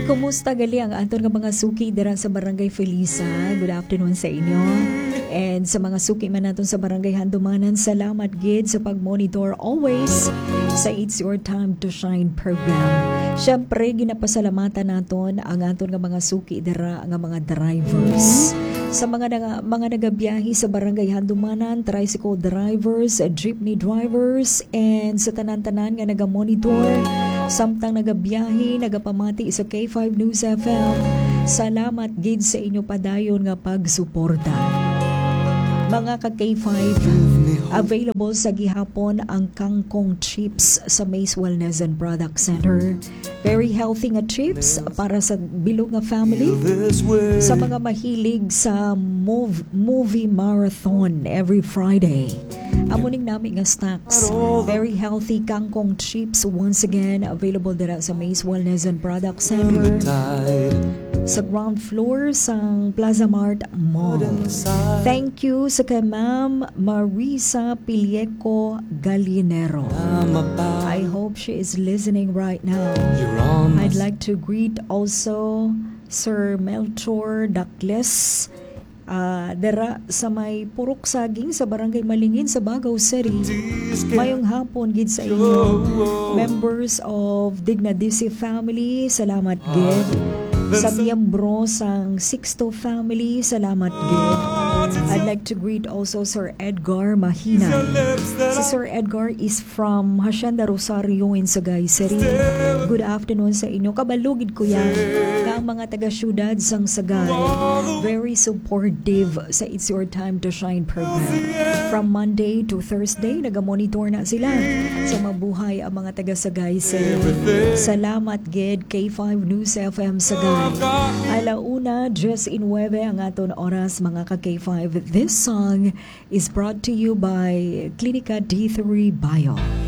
Kumusta gali ang aton nga mga suki dira sa Barangay Felisa? Good afternoon sa inyo. And sa mga suki man naton sa Barangay Handumanan, salamat gid sa pag-monitor always sa It's Your Time to Shine program. Syempre ginapasalamatan naton ang aton nga mga suki dira nga mga drivers. Sa mga nagabiyahe sa Barangay Handumanan, tricycle drivers, jeepney drivers, and sa tanan-tanan nga naga-monitor, samtang nagabiyahe, nagapamati sa K5 News FM. Salamat gid sa inyo padayon nga pagsuporta. Mga ka-K5, available sa gihapon ang kangkong chips sa Mace Wellness and Product Center. Very healthy nga chips para sa bilog nga family. Sa mga mahilig sa movie marathon every Friday. Amuning namin nga snacks. Very healthy kangkong chips once again available dira sa Mace Wellness and Product Center. Sa ground floor sang Plaza Mart Mall. Thank you sa kay Ma'am Marisa Pilieco Galinero. I hope she is listening right now. I'd like to greet also Sir Melchor Dacles dera sa may Purok Saging sa Barangay Malingin sa Bagao City. Mayong hapon gid sa inyo. Members of Dignadisi family, salamat gid. Sa miyembro sang Sixto family, salamat gid. I'd like to greet also Sir Edgar Mahinay. Si Sir Edgar is from Hacienda Rosario in Sagay City. Good afternoon sa inyo. Kabalugid ko yan na ang mga taga-syudad sang Sagay. Very supportive sa It's Your Time to Shine program. From Monday to Thursday, nagamonitor na sila sa mabuhay ang mga taga-Sagay City. Salamat gid K5 News FM Sagay. Alauna, just in Webe ang aton oras mga ka-K5. This song is brought to you by Clinica D3 Bio.